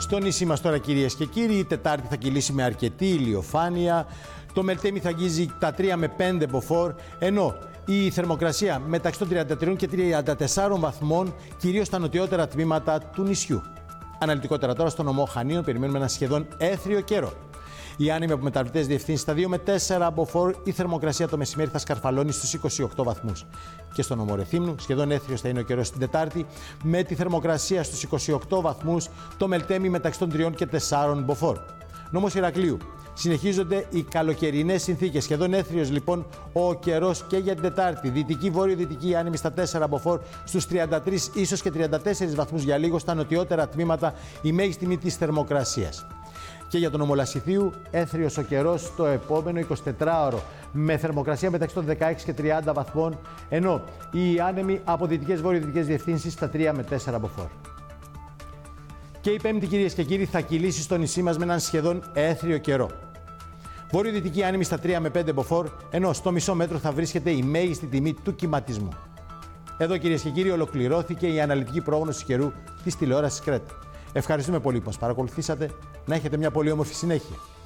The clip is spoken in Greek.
Στο νησί μας τώρα, κυρίες και κύριοι, η Τετάρτη θα κυλήσει με αρκετή ηλιοφάνεια. Το Μελτέμι θα αγγίζει τα 3 με 5 μποφόρ, ενώ η θερμοκρασία μεταξύ των 33 και 34 βαθμών, κυρίως στα νοτιότερα τμήματα του νησιού. Αναλυτικότερα τώρα, στο νομό Χανίων περιμένουμε ένα σχεδόν έθριο καιρό. Οι άνεμοι από μεταβλητές διευθύνσεις στα 2 με 4 μποφόρ, η θερμοκρασία το μεσημέρι θα σκαρφαλώνει στους 28 βαθμούς. Και στο νομό Ρεθύμνου, σχεδόν έθριος θα είναι ο καιρός την Τετάρτη, με τη θερμοκρασία στους 28 βαθμούς, το Μελτέμι μεταξύ των 3 και 4 μποφόρ. Νόμος Ηρακλείου. Συνεχίζονται οι καλοκαιρινές συνθήκες. Σχεδόν έθριος λοιπόν ο καιρός και για την Τετάρτη. Δυτική, βόρειο-δυτική άνεμη στα 4 μποφόρ, στους 33 ίσως και 34 βαθμούς για λίγο στα νοτιότερα τμήματα, η μέγιστη τιμή της θερμοκρασίας. Και για τον νομό Λασιθίου, έθριος ο καιρός το επόμενο 24ωρο, με θερμοκρασία μεταξύ των 16 και 30 βαθμών, ενώ οι άνεμοι από δυτικές βόρειο-δυτικές διευθύνσεις στα 3 με 4 μποφόρ. Και η Πέμπτη, κυρίες και κύριοι, θα κυλήσει στο νησί μας με έναν σχεδόν έθριο καιρό. Βόρειο-δυτική άνεμη στα 3 με 5 μποφόρ, ενώ στο μισό μέτρο θα βρίσκεται η μέγιστη τιμή του κυματισμού. Εδώ, κυρίες και κύριοι, ολοκληρώθηκε η αναλυτική πρόγνωση καιρού της τηλεόρασης Κρέτα. Ευχαριστούμε πολύ που μας παρακολουθήσατε. Να έχετε μια πολύ όμορφη συνέχεια.